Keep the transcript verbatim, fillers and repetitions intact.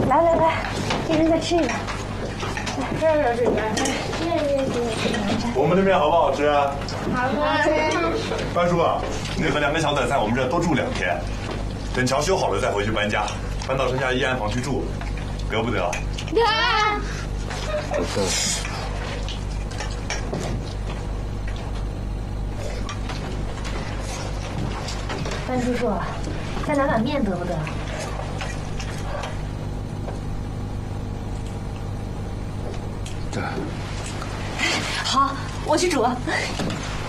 来来来，一人再吃一个。 这儿这边， 谢谢谢谢。 我们这边好不好吃？ 好吃。 班叔啊，那个两个小仔在我们这儿多住两天，等桥修好了再回去搬家，搬到山下一安房去住，得不得？ 得。 不得。 班叔叔，再来碗面得不得？ 对。 好，我去煮。